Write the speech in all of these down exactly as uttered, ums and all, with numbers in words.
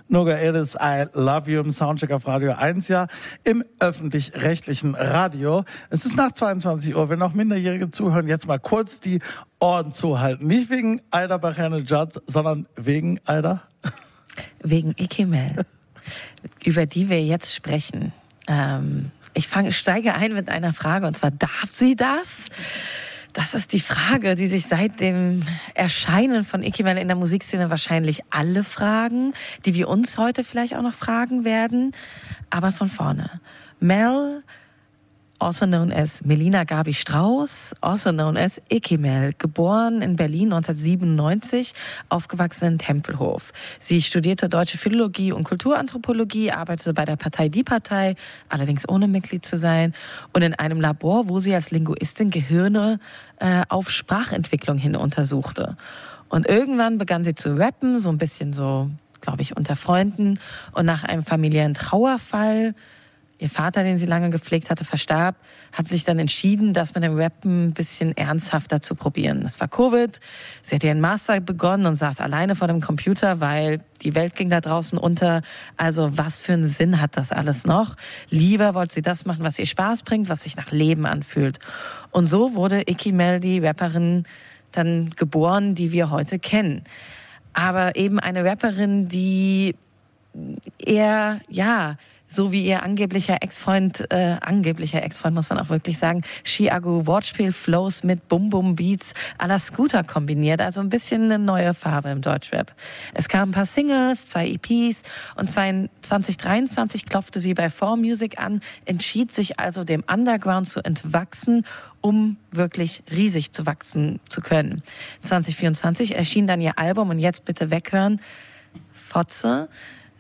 Noga Elis, I Love You im Soundcheck auf Radio eins, ja, im öffentlich-rechtlichen Radio. Es ist nach zweiundzwanzig Uhr, wenn auch Minderjährige zuhören, jetzt mal kurz die Ohren zuhalten. Nicht wegen Aida Bachane-Judd, sondern wegen Aida? Wegen Ikimel, über die wir jetzt sprechen. Ähm, ich fange, steige ein mit einer Frage, und zwar, darf sie das? Das ist die Frage, die sich seit dem Erscheinen von Ikimel in der Musikszene wahrscheinlich alle fragen, die wir uns heute vielleicht auch noch fragen werden. Aber von vorne. Mel, also known as Melina Gabi Strauß, also known as Ikimel, geboren in Berlin neunzehnhundertsiebenundneunzig, aufgewachsen in Tempelhof. Sie studierte Deutsche Philologie und Kulturanthropologie, arbeitete bei der Partei Die Partei, allerdings ohne Mitglied zu sein, und in einem Labor, wo sie als Linguistin Gehirne äh, auf Sprachentwicklung hin untersuchte. Und irgendwann begann sie zu rappen, so ein bisschen so, glaube ich, unter Freunden, und nach einem familiären Trauerfall, ihr Vater, den sie lange gepflegt hatte, verstarb, hat sich dann entschieden, das mit dem Rappen ein bisschen ernsthafter zu probieren. Das war Covid. Sie hat ihren Master begonnen und saß alleine vor dem Computer, weil die Welt ging da draußen unter. Also was für einen Sinn hat das alles noch? Lieber wollte sie das machen, was ihr Spaß bringt, was sich nach Leben anfühlt. Und so wurde Ikimel, die Rapperin, dann geboren, die wir heute kennen. Aber eben eine Rapperin, die eher, ja, so wie ihr angeblicher Ex-Freund, äh, angeblicher Ex-Freund muss man auch wirklich sagen, Chiago Wortspiel-Flows mit Bum-Bum-Beats à la Scooter kombiniert. Also ein bisschen eine neue Farbe im Deutschrap. Es kamen ein paar Singles, zwei E Ps, und zwanzig dreiundzwanzig klopfte sie bei four Music an, entschied sich also dem Underground zu entwachsen, um wirklich riesig zu wachsen zu können. zwanzig vierundzwanzig erschien dann ihr Album, und jetzt bitte weghören, Fotze.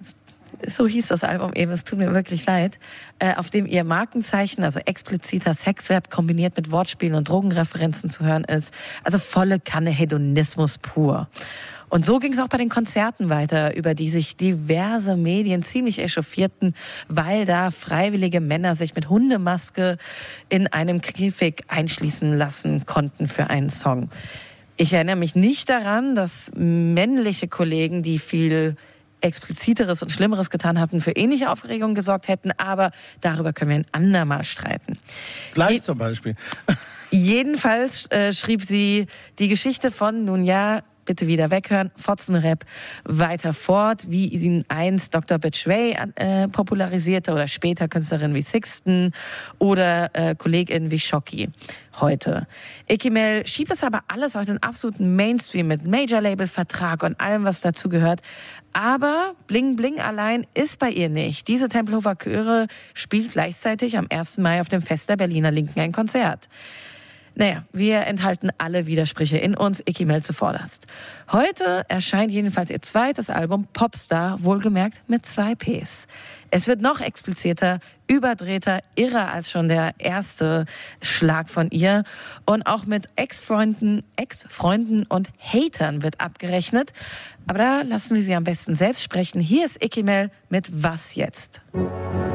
So hieß das Album eben, es tut mir wirklich leid, äh, auf dem ihr Markenzeichen, also expliziter Sexrap kombiniert mit Wortspielen und Drogenreferenzen zu hören ist. Also volle Kanne Hedonismus pur. Und so ging es auch bei den Konzerten weiter, über die sich diverse Medien ziemlich echauffierten, weil da freiwillige Männer sich mit Hundemaske in einem Käfig einschließen lassen konnten für einen Song. Ich erinnere mich nicht daran, dass männliche Kollegen, die viel Expliziteres und Schlimmeres getan hatten, für ähnliche Aufregung gesorgt hätten, aber darüber können wir ein andermal streiten. Gleich Je- zum Beispiel. Jedenfalls äh, schrieb sie die Geschichte von, nun ja, bitte wieder weghören, Fotzenrap weiter fort, wie ihn einst Doktor Bitch Ray äh, popularisierte, oder später Künstlerin wie Sixten oder äh, Kollegin wie Shocky heute. Ikimel schiebt das aber alles auf den absoluten Mainstream mit Major-Label-Vertrag und allem, was dazu gehört. Aber Bling Bling allein ist bei ihr nicht. Diese Tempelhofer Chöre spielt gleichzeitig am ersten Mai auf dem Fest der Berliner Linken ein Konzert. Naja, wir enthalten alle Widersprüche in uns, Ikimel zuvorderst. Heute erscheint jedenfalls ihr zweites Album Popstar, wohlgemerkt mit zwei Ps. Es wird noch expliziter, überdrehter, irrer als schon der erste Schlag von ihr. Und auch mit Ex-Freunden, Ex-Freunden und Hatern wird abgerechnet. Aber da lassen wir sie am besten selbst sprechen. Hier ist Ikimel mit Was jetzt?